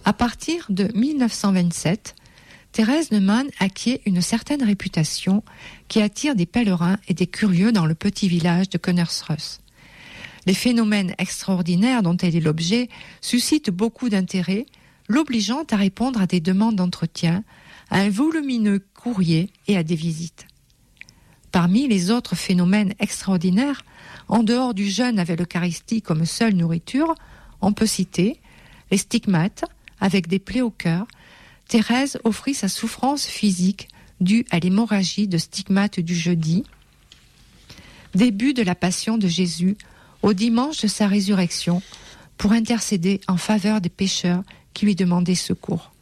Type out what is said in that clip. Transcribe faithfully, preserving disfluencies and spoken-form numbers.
À partir de mille neuf cent vingt-sept, Thérèse Neumann acquiert une certaine réputation qui attire des pèlerins et des curieux dans le petit village de Könnersreuth. Les phénomènes extraordinaires dont elle est l'objet suscitent beaucoup d'intérêt, l'obligeant à répondre à des demandes d'entretien, à un volumineux courrier et à des visites. Parmi les autres phénomènes extraordinaires, en dehors du jeûne avec l'Eucharistie comme seule nourriture, on peut citer les stigmates avec des plaies au cœur. Thérèse offrit sa souffrance physique due à l'hémorragie de stigmates du jeudi, début de la passion de Jésus, au dimanche de sa résurrection, pour intercéder en faveur des pécheurs qui lui demandaient secours.